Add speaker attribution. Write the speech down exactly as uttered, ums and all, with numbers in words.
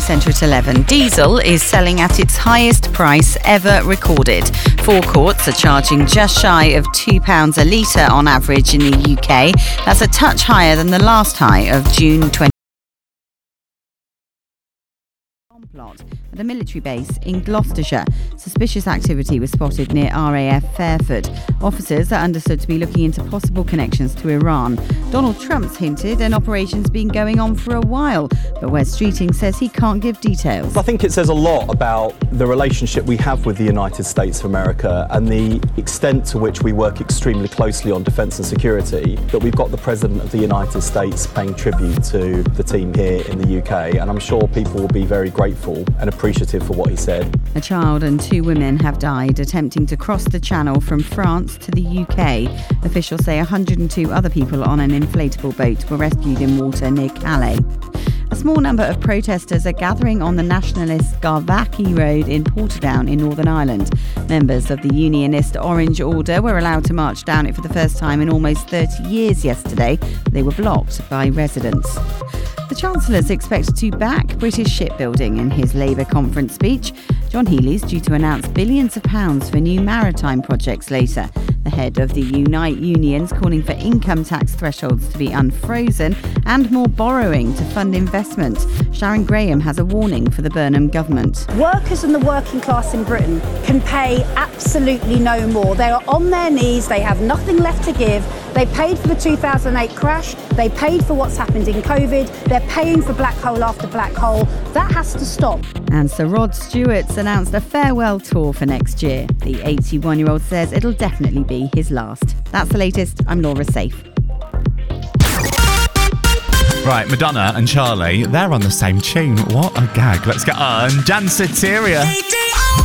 Speaker 1: News Centre at eleven. Diesel is selling at its highest price ever recorded. Forecourts are charging just shy of two pounds a litre on average in the U K. That's a touch higher than the last high of June twenty. Plot at a military base in Gloucestershire. Suspicious activity was spotted near R A F Fairford. Officers are understood to be looking into possible connections to Iran. Donald Trump's hinted an operation's been going on for a while, but Wes Streeting says he can't give details.
Speaker 2: I think it says a lot about the relationship we have with the United States of America and the extent to which we work extremely closely on defence and security, that we've got the President of the United States paying tribute to the team here in the U K, and I'm sure people will be very grateful and appreciative for what he said.
Speaker 1: A child and two women have died attempting to cross the Channel from France to the U K. Officials say one hundred two other people on an inflatable boat were rescued in water near Calais. A small number of protesters are gathering on the nationalist Garvaki Road in Portadown in Northern Ireland. Members of the unionist Orange Order were allowed to march down it for the first time in almost thirty years yesterday. They were blocked by residents. The Chancellor is expected to back British shipbuilding in his Labour conference speech. John Healey's due to announce billions of pounds for new maritime projects later. The head of the Unite unions calling for income tax thresholds to be unfrozen and more borrowing to fund investment. Sharon Graham has a warning for the Burnham government.
Speaker 3: Workers and the working class in Britain can pay absolutely no more. They are on their knees, they have nothing left to give. They paid for the two thousand eight crash, they paid for what's happened in COVID, they're paying for black hole after black hole. That has to stop.
Speaker 1: And Sir Rod Stewart's announced a farewell tour for next year. The eighty-one-year-old says it'll definitely be his last. That's the latest. I'm Laura Safe.
Speaker 4: Right, Madonna and Charlie, they're on the same tune. What a gag. Let's get on. Danceteria.